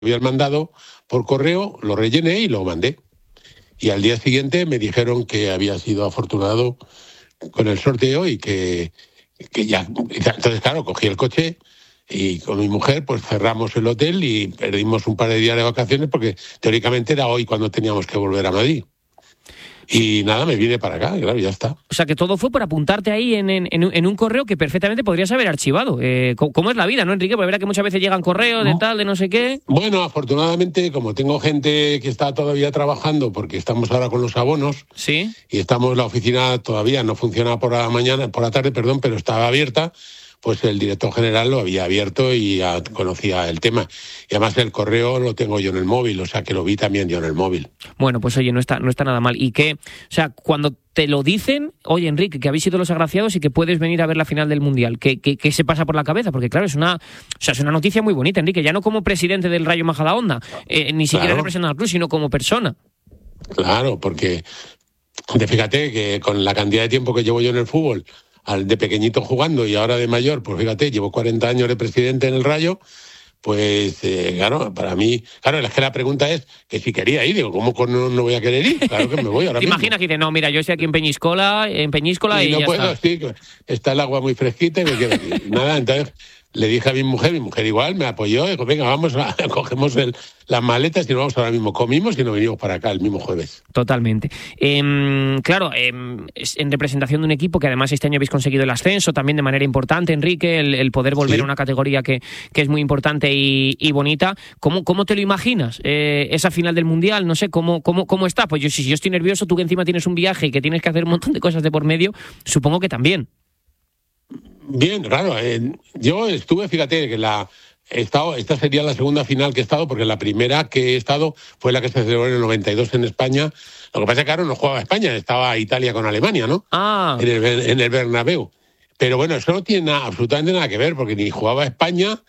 habían mandado por correo, lo rellené y lo mandé. Y al día siguiente me dijeron que había sido afortunado con el sorteo y que ya... Entonces, claro, cogí el coche y con mi mujer pues cerramos el hotel y perdimos un par de días de vacaciones porque teóricamente era hoy cuando teníamos que volver a Madrid. Y nada, me vine para acá, claro, ya está. O sea, que todo fue por apuntarte ahí en un correo que perfectamente podrías haber archivado. ¿Cómo es la vida, no, Enrique? Porque verá que muchas veces llegan correos de tal, de no sé qué. Bueno, afortunadamente, como tengo gente que está todavía trabajando, porque estamos ahora con los abonos, ¿Sí? Y la oficina todavía no funciona por la tarde, pero estaba abierta, pues el director general lo había abierto y ya conocía el tema. Y además el correo lo tengo yo en el móvil, o sea que lo vi también yo en el móvil. Bueno, pues oye, no está nada mal. Y que, o sea, cuando te lo dicen, oye, Enrique, que habéis sido los agraciados y que puedes venir a ver la final del Mundial, ¿qué se pasa por la cabeza? Porque claro, es una noticia muy bonita, Enrique, ya no como presidente del Rayo Majadahonda, ni siquiera representando al club, sino como persona. Claro, porque fíjate que con la cantidad de tiempo que llevo yo en el fútbol, de pequeñito jugando y ahora de mayor, pues fíjate, llevo 40 años de presidente en el Rayo, pues claro, para mí, claro, es que la pregunta es que si quería ir, digo, ¿cómo no voy a querer ir? Claro que me voy ahora mismo. ¿Te imaginas que dices, no, mira, yo estoy aquí en Peñíscola y no ya puedo, está? Sí, está el agua muy fresquita y me quedo aquí. Nada, entonces le dije a mi mujer igual me apoyó, dijo, venga, cogemos las maletas y nos vamos ahora mismo. Comimos y nos venimos para acá el mismo jueves. Totalmente. Claro, en representación de un equipo que además este año habéis conseguido el ascenso también de manera importante, Enrique, el poder volver a una categoría que es muy importante y bonita. ¿Cómo te lo imaginas? Esa final del Mundial, no sé, ¿cómo está? Pues si yo estoy nervioso, tú que encima tienes un viaje y que tienes que hacer un montón de cosas de por medio, supongo que también. Bien, claro. Yo estuve, fíjate, que esta sería la segunda final que he estado, porque la primera que he estado fue la que se celebró en el 92 en España. Lo que pasa es que claro, no jugaba España, estaba Italia con Alemania, ¿no? En el Bernabéu. Pero bueno, eso no tiene absolutamente nada que ver, porque ni jugaba España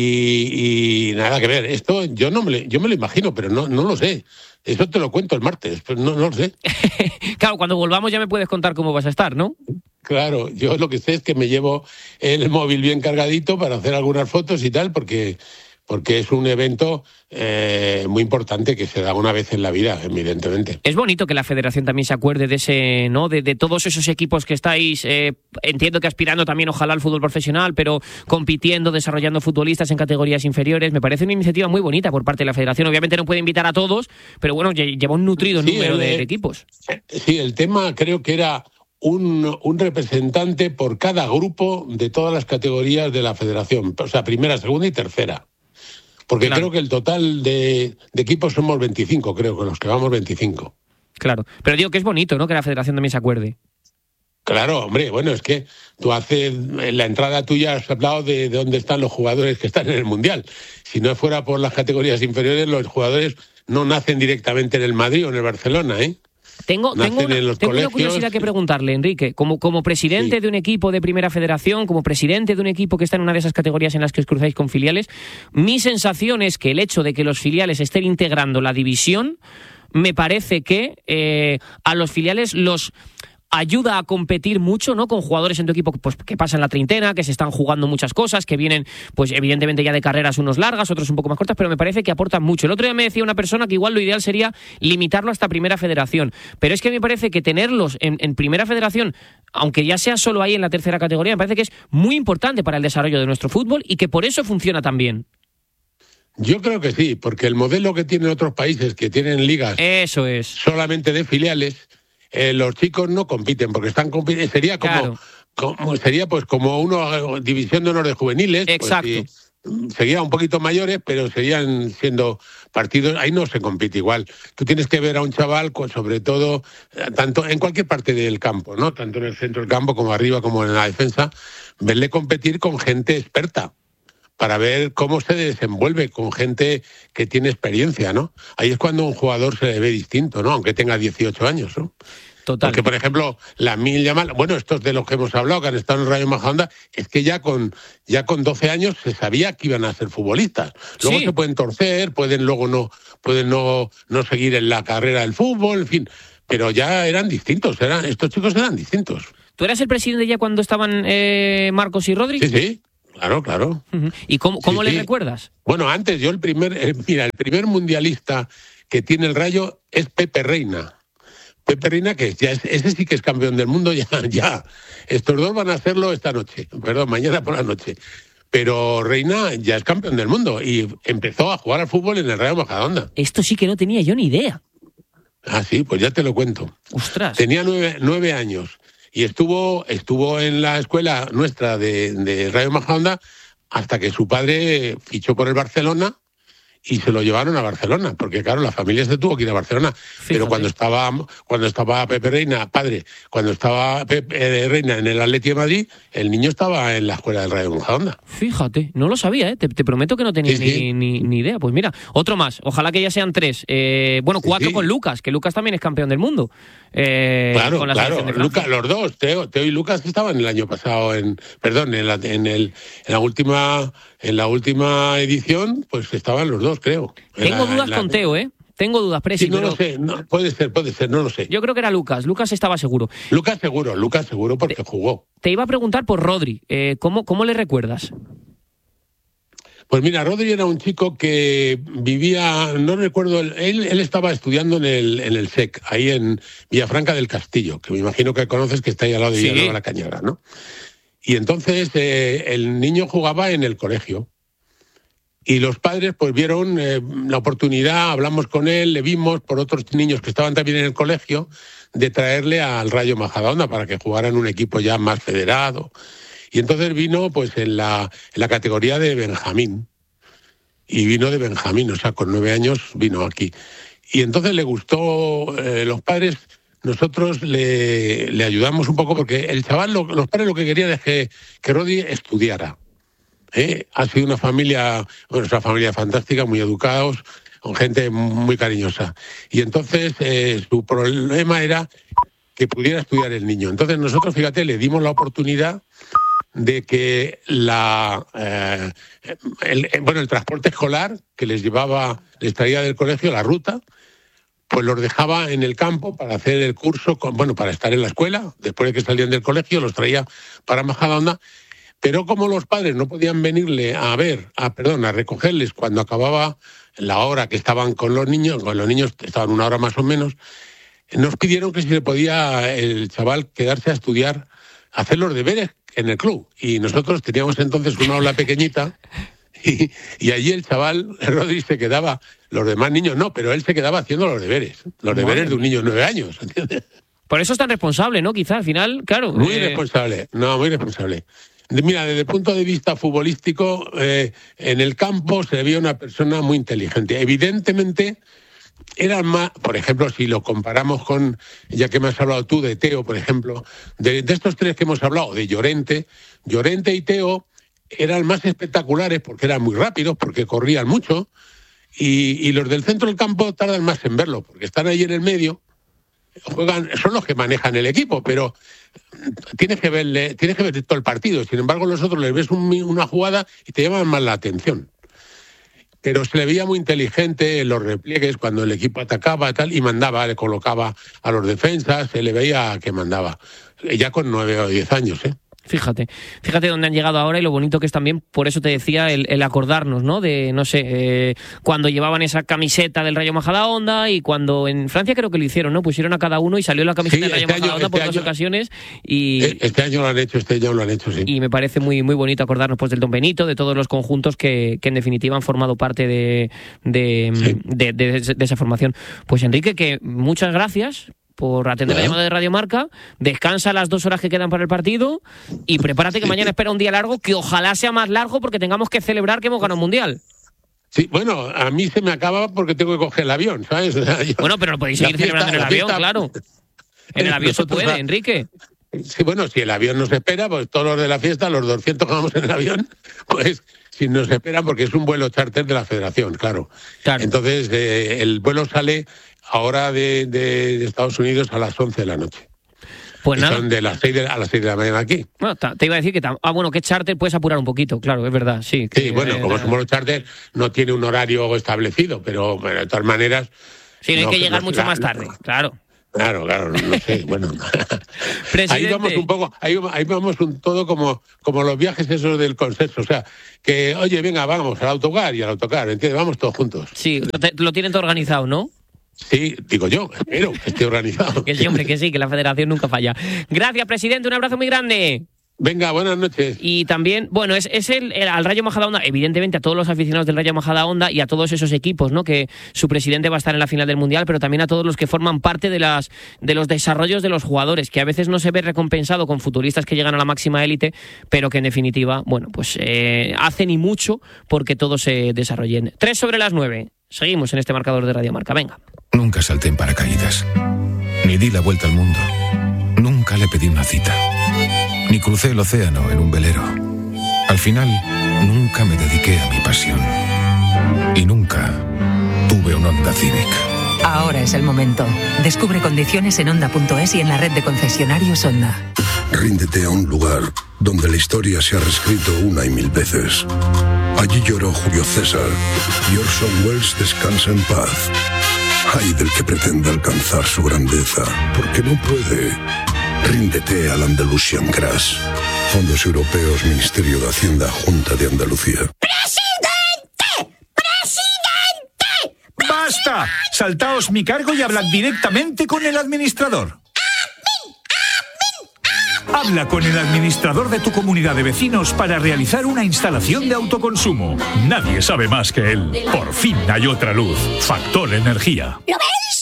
y nada que ver. Esto yo me lo imagino, pero no lo sé. Eso te lo cuento el martes, pero no lo sé. Claro, cuando volvamos ya me puedes contar cómo vas a estar, ¿no? Claro, yo lo que sé es que me llevo el móvil bien cargadito para hacer algunas fotos y tal, porque es un evento muy importante que se da una vez en la vida, evidentemente. Es bonito que la federación también se acuerde de ese, ¿no? De todos esos equipos que estáis, entiendo que aspirando también ojalá al fútbol profesional, pero compitiendo, desarrollando futbolistas en categorías inferiores. Me parece una iniciativa muy bonita por parte de la federación. Obviamente no puede invitar a todos, pero bueno, lleva un nutrido número de equipos. Sí, el tema creo que era un representante por cada grupo de todas las categorías de la federación, o sea, primera, segunda y tercera. Porque claro, creo que el total de equipos somos 25, creo, con los que vamos 25. Claro, pero digo que es bonito, ¿no?, que la federación también se acuerde. Claro, hombre, bueno, es que tú en la entrada tuya has hablado de dónde están los jugadores que están en el Mundial. Si no fuera por las categorías inferiores, los jugadores no nacen directamente en el Madrid o en el Barcelona, ¿eh? Tengo una curiosidad que preguntarle, Enrique. Como presidente de un equipo de primera federación, como presidente de un equipo que está en una de esas categorías en las que os cruzáis con filiales, mi sensación es que el hecho de que los filiales estén integrando la división me parece que a los filiales los ayuda a competir mucho, ¿no?, con jugadores en tu equipo pues, que pasan la treintena, que se están jugando muchas cosas, que vienen, pues evidentemente ya de carreras unos largas, otros un poco más cortas, pero me parece que aportan mucho. El otro día me decía una persona que igual lo ideal sería limitarlo hasta primera federación, pero es que me parece que tenerlos en primera federación, aunque ya sea solo ahí en la tercera categoría, me parece que es muy importante para el desarrollo de nuestro fútbol y que por eso funciona tan bien. Yo creo que sí, porque el modelo que tienen otros países que tienen ligas eso es solamente de filiales, los chicos no compiten, porque están compitiendo. Sería como una división de honor de juveniles. Exacto. Pues, sería un poquito mayores, pero seguían siendo partidos. Ahí no se compite igual. Tú tienes que ver a un chaval, sobre todo, tanto en cualquier parte del campo, ¿no? Tanto en el centro del campo como arriba, como en la defensa, verle competir con gente experta, para ver cómo se desenvuelve con gente que tiene experiencia, ¿no? Ahí es cuando un jugador se le ve distinto, ¿no?, aunque tenga 18 años, ¿no? Total. Porque, por ejemplo, Lamine Yamal, bueno, estos de los que hemos hablado, que han estado en el Rayo Majadahonda, es que ya con 12 años se sabía que iban a ser futbolistas. Luego se pueden torcer, pueden no seguir en la carrera del fútbol, en fin, pero ya eran distintos, estos chicos eran distintos. ¿Tú eras el presidente ya cuando estaban Marcos y Rodri? Sí. claro. ¿Y cómo le recuerdas? Bueno, antes yo el primer mundialista que tiene el Rayo es Pepe Reina. Pepe Reina, que ese sí que es campeón del mundo ya. Estos dos van a hacerlo mañana por la noche. Pero Reina ya es campeón del mundo y empezó a jugar al fútbol en el Rayo Majadahonda. Esto sí que no tenía yo ni idea. Ah, sí, pues ya te lo cuento. ¡Ostras! Tenía 9 años y estuvo en la escuela nuestra de Rayo Majadahonda hasta que su padre fichó por el Barcelona y se lo llevaron a Barcelona, porque claro, la familia se tuvo que ir a Barcelona. Fíjate. Pero cuando estaba Pepe Reina, cuando estaba Pepe Reina en el Atleti de Madrid, el niño estaba en la escuela del Rayo Majadahonda. Fíjate, no lo sabía, ¿eh? Te prometo que no tenía ni idea. Pues mira, otro más, ojalá que ya sean 3. 4 con Lucas, que Lucas también es campeón del mundo. Claro, Lucas, los dos, Teo y Lucas estaban el año pasado en la última edición, pues estaban los dos, creo. Tengo dudas con Teo, ¿eh? Tengo dudas, Presi. Sí, no lo sé, puede ser, no lo sé. Yo creo que era Lucas estaba seguro. Lucas seguro porque jugó. Te iba a preguntar por Rodri, ¿cómo le recuerdas? Pues mira, Rodri era un chico que vivía, no recuerdo, él estaba estudiando en el SEC, ahí en Villafranca del Castillo, que me imagino que conoces, que está ahí al lado de Villanueva de la Cañada, ¿no? Y entonces el niño jugaba en el colegio. Y los padres pues vieron la oportunidad, hablamos con él, le vimos por otros niños que estaban también en el colegio, de traerle al Rayo Majadahonda para que jugara en un equipo ya más federado. Y entonces vino pues en la categoría de Benjamín. Y vino de Benjamín, o sea, con 9 años vino aquí. Y entonces le gustó, los padres, nosotros le ayudamos un poco porque el chaval, los padres lo que querían es que Rodri estudiara. Ha sido una familia fantástica, muy educados, con gente muy cariñosa. Y entonces su problema era que pudiera estudiar el niño. Entonces nosotros, fíjate, le dimos la oportunidad de que el transporte escolar que les traía del colegio, la ruta, pues los dejaba en el campo para hacer el curso, para estar en la escuela. Después de que salían del colegio, los traía para Majadahonda. Pero como los padres no podían venirle a recogerles cuando acababa la hora que estaban con los niños estaban 1 hora más o menos, nos pidieron que si le podía el chaval quedarse a estudiar, hacer los deberes en el club. Y nosotros teníamos entonces una aula pequeñita y allí el chaval, Rodri, se quedaba, los demás niños no, pero él se quedaba haciendo los deberes de un niño de 9 años, ¿entiendes? Por eso es tan responsable, ¿no? Quizá al final, claro. Muy responsable. Mira, desde el punto de vista futbolístico, en el campo se veía una persona muy inteligente. Evidentemente, eran más, por ejemplo, si lo comparamos con, ya que me has hablado tú de Teo, por ejemplo, de estos 3 que hemos hablado, de Llorente y Teo eran más espectaculares porque eran muy rápidos, porque corrían mucho, y los del centro del campo tardan más en verlo, porque están ahí en el medio, son los que manejan el equipo, pero tienes que ver todo el partido. Sin embargo, los otros les ves una jugada y te llaman más la atención. Pero se le veía muy inteligente en los repliegues cuando el equipo atacaba tal, y mandaba, le colocaba a los defensas, se le veía que mandaba. Ya con 9 o 10 años, ¿eh? Fíjate dónde han llegado ahora y lo bonito que es también, por eso te decía, el acordarnos, ¿no? De, no sé, cuando llevaban esa camiseta del Rayo Majadahonda y cuando en Francia creo que lo hicieron, ¿no? Pusieron a cada uno y salió la camiseta del Rayo Majadahonda por 2 ocasiones. Y este año lo han hecho, sí. Y me parece muy, muy bonito acordarnos pues del Don Benito, de todos los conjuntos que en definitiva han formado parte de esa formación. Pues Enrique, que muchas gracias por atender la llamada de Radio Marca, descansa las 2 horas que quedan para el partido y prepárate que mañana espera un día largo, que ojalá sea más largo porque tengamos que celebrar que hemos ganado un mundial. Sí, bueno, a mí se me acaba porque tengo que coger el avión, ¿sabes? Bueno, pero lo podéis seguir celebrando en el avión, claro. En el avión se puede, Enrique. Sí, bueno, si el avión nos espera, pues todos los de la fiesta, los 200 que vamos en el avión, pues si nos esperan, porque es un vuelo charter de la Federación, claro. Entonces, el vuelo sale ahora de Estados Unidos a las 11 de la noche. Pues nada. Son a las 6 de la mañana aquí. Bueno, te iba a decir que que charter puedes apurar un poquito, claro, es verdad, sí. Sí, bueno, como somos los charter, no tiene un horario establecido, pero de todas maneras... Sí, no hay que llegar mucho más tarde, claro. Claro, no sé, bueno. Ahí vamos un poco, ahí vamos todo como los viajes esos del consenso, o sea, que, oye, venga, vamos al autocar y al autocar, ¿entiendes? Vamos todos juntos. Sí, lo tienen todo organizado, ¿no? Sí, digo yo, espero que esté organizado. Que sí, hombre, que sí, que la federación nunca falla. Gracias, presidente, un abrazo muy grande. Venga, buenas noches. Y también, bueno, es al Rayo Majadahonda, evidentemente a todos los aficionados del Rayo Majadahonda y a todos esos equipos, ¿no? Que su presidente va a estar en la final del Mundial, pero también a todos los que forman parte de los desarrollos de los jugadores, que a veces no se ve recompensado con futbolistas que llegan a la máxima élite, pero que en definitiva, bueno, pues hacen y mucho porque todos se desarrollen. 8:03. Seguimos en este marcador de Radio Marca, venga. Nunca salté en paracaídas, ni di la vuelta al mundo, nunca le pedí una cita, ni crucé el océano en un velero. Al final, nunca me dediqué a mi pasión, y nunca tuve un Honda Civic. Ahora es el momento. Descubre condiciones en Honda.es y en la red de concesionarios Honda. Ríndete a un lugar donde la historia se ha reescrito una y mil veces. Allí lloró Julio César y Orson Welles descansa en paz. Ay del que pretenda alcanzar su grandeza, porque no puede. Ríndete al Andalusian Crash. Fondos Europeos, Ministerio de Hacienda, Junta de Andalucía. ¡Presidente! ¡Presidente! ¡Basta! Saltaos mi cargo y hablad directamente con el administrador. Habla con el administrador de tu comunidad de vecinos para realizar una instalación de autoconsumo. Nadie sabe más que él. Por fin hay otra luz. Factor Energía. ¿Lo veis?